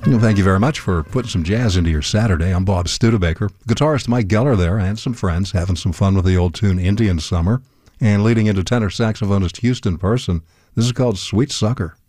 Well, thank you very much for putting some jazz into your Saturday. I'm Bob Studebaker. Guitarist Mike Geller there and some friends having some fun with the old tune Indian Summer. And leading into tenor saxophonist Houston Person, this is called Sweet Sucker.